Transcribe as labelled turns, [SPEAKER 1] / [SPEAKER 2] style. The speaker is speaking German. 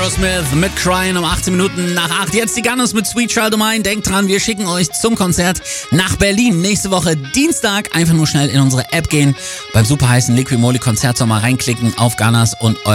[SPEAKER 1] Aerosmith mit Crying um 18 Minuten nach 8. Jetzt die Gunners mit Sweet Child O' Mine. Denkt dran, wir schicken euch zum Konzert nach Berlin. Nächste Woche Dienstag. Einfach nur schnell in unsere App gehen. Beim super heißen Liqui Moly Konzertsommer reinklicken auf Gunners und